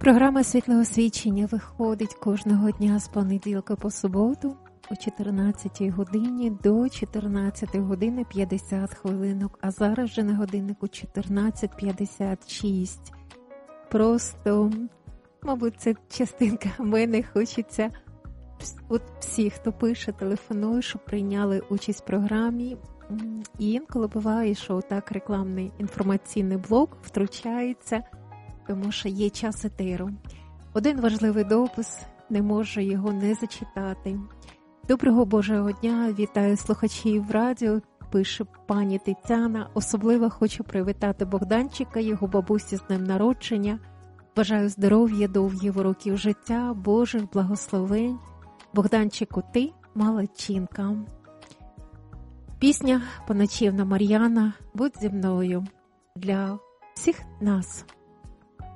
Програма «Світлого свідчення» виходить кожного дня з понеділка по суботу о 14 годині до 14 години 50 хвилинок, а зараз вже на годиннику 14:56. Просто, мабуть, це частинка мене, хочеться от всіх, хто пише, телефонує, щоб прийняли участь в програмі. І інколи буває, що так рекламний інформаційний блок втручається, тому що є час етеру. Один важливий допис, не можу його не зачитати. Доброго Божого дня, вітаю слухачів радіо, пише пані Тетяна. Особливо хочу привітати Богданчика, його бабусі з днем народження. Бажаю здоров'я, довгих років життя, Божих благословень. Богданчику, ти молодчинка. Пісня «Поночівна Мар'яна», будь зі мною для всіх нас.